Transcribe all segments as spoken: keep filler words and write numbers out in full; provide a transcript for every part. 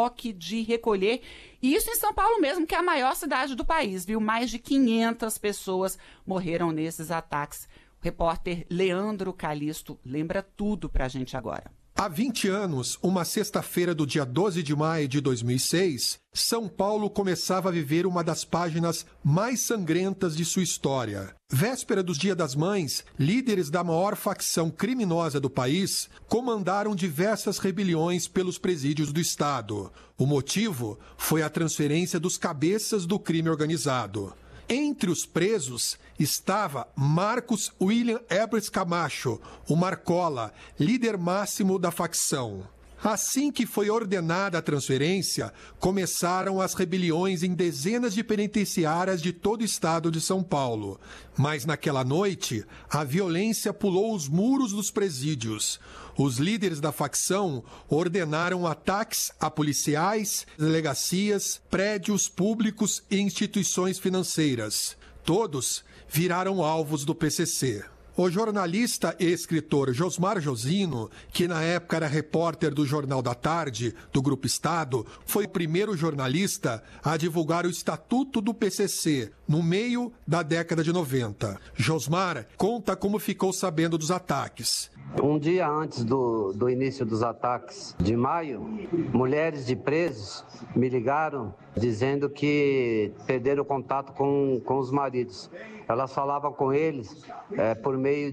toque de recolher. E isso em São Paulo mesmo, que é a maior cidade do país, viu? Mais de quinhentas pessoas morreram nesses ataques. O repórter Leandro Calixto lembra tudo pra gente agora. Há vinte anos, uma sexta-feira do dia doze de maio de dois mil e seis, São Paulo começava a viver uma das páginas mais sangrentas de sua história. Véspera do Dia das Mães, líderes da maior facção criminosa do país comandaram diversas rebeliões pelos presídios do Estado. O motivo foi a transferência dos cabeças do crime organizado. Entre os presos estava Marcos William Ebers Camacho, o Marcola, líder máximo da facção. Assim que foi ordenada a transferência, começaram as rebeliões em dezenas de penitenciárias de todo o estado de São Paulo. Mas naquela noite, a violência pulou os muros dos presídios. Os líderes da facção ordenaram ataques a policiais, delegacias, prédios públicos e instituições financeiras. Todos viraram alvos do P C C. O jornalista e escritor Josmar Josino, que na época era repórter do Jornal da Tarde, do Grupo Estado, foi o primeiro jornalista a divulgar o Estatuto do P C C, no meio da década de noventa. Josmar conta como ficou sabendo dos ataques. Um dia antes do, do início dos ataques de maio, mulheres de presos me ligaram dizendo que perderam contato com, com os maridos. Elas falavam com eles é, por meio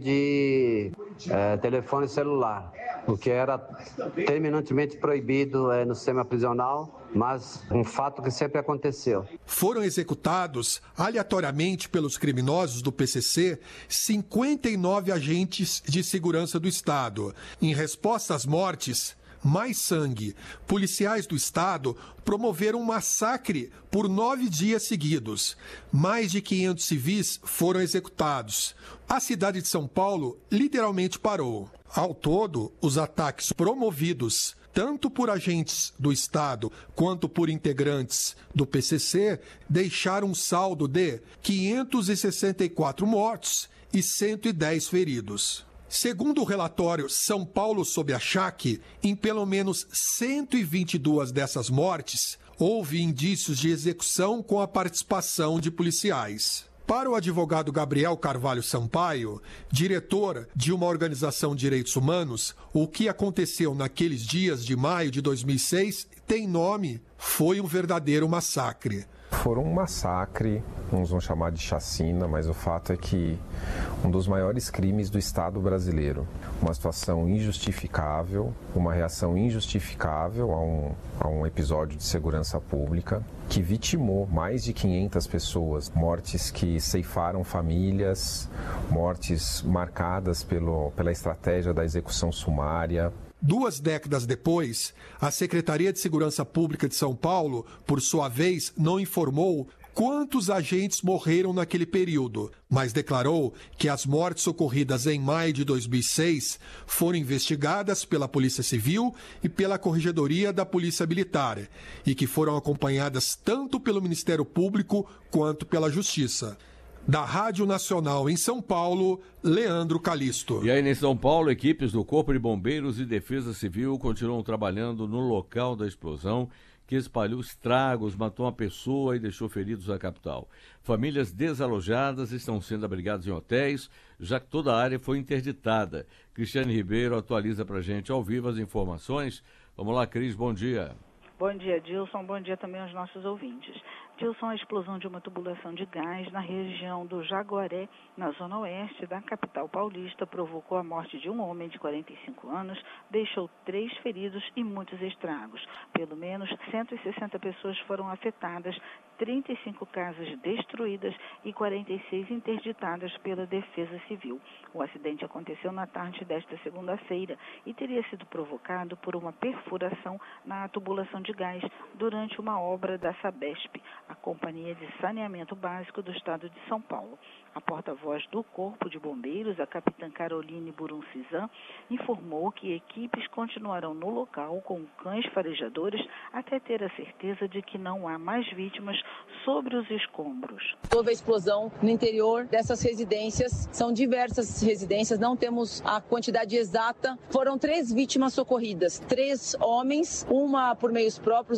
de é, telefone celular, o que era terminantemente proibido é, no sistema prisional, mas um fato que sempre aconteceu. Foram executados aleatoriamente pelos criminosos do P C C cinquenta e nove agentes de segurança do Estado. Em resposta às mortes, mais sangue. Policiais do Estado promoveram um massacre por nove dias seguidos. Mais de quinhentos civis foram executados. A cidade de São Paulo literalmente parou. Ao todo, os ataques promovidos tanto por agentes do Estado quanto por integrantes do P C C deixaram um saldo de quinhentos e sessenta e quatro mortos e cento e dez feridos. Segundo o relatório São Paulo sob achaque, em pelo menos cento e vinte e duas dessas mortes, houve indícios de execução com a participação de policiais. Para o advogado Gabriel Carvalho Sampaio, diretor de uma organização de direitos humanos, o que aconteceu naqueles dias de maio de dois mil e seis tem nome, foi um verdadeiro massacre. Foram um massacre, uns vão chamar de chacina, mas o fato é que um dos maiores crimes do Estado brasileiro. Uma situação injustificável, uma reação injustificável a um, a um episódio de segurança pública que vitimou mais de quinhentas pessoas, mortes que ceifaram famílias, mortes marcadas pelo, pela estratégia da execução sumária. Duas décadas depois, a Secretaria de Segurança Pública de São Paulo, por sua vez, não informou quantos agentes morreram naquele período, mas declarou que as mortes ocorridas em maio de dois mil e seis foram investigadas pela Polícia Civil e pela Corregedoria da Polícia Militar e que foram acompanhadas tanto pelo Ministério Público quanto pela Justiça. Da Rádio Nacional em São Paulo, Leandro Calixto. E aí em São Paulo, equipes do Corpo de Bombeiros e Defesa Civil continuam trabalhando no local da explosão que espalhou estragos, matou uma pessoa e deixou feridos na capital. Famílias desalojadas estão sendo abrigadas em hotéis, já que toda a área foi interditada. Cristiane Ribeiro atualiza pra gente ao vivo as informações. Vamos lá, Cris, bom dia. Bom dia, Dilson. Bom dia também aos nossos ouvintes. Dilson, a explosão de uma tubulação de gás na região do Jaguaré, na zona oeste da capital paulista, provocou a morte de um homem de quarenta e cinco anos, deixou três feridos e muitos estragos. Pelo menos cento e sessenta pessoas foram afetadas, trinta e cinco casas destruídas e quarenta e seis interditadas pela Defesa Civil. O acidente aconteceu na tarde desta segunda-feira e teria sido provocado por uma perfuração na tubulação de gás durante uma obra da Sabesp, a Companhia de Saneamento Básico do Estado de São Paulo. A porta-voz do Corpo de Bombeiros, a capitã Caroline Buruncizan, informou que equipes continuarão no local com cães farejadores até ter a certeza de que não há mais vítimas sobre os escombros. Houve a explosão no interior dessas residências, são diversas residências, não temos a quantidade exata. Foram três vítimas socorridas, três homens, uma por meios próprios,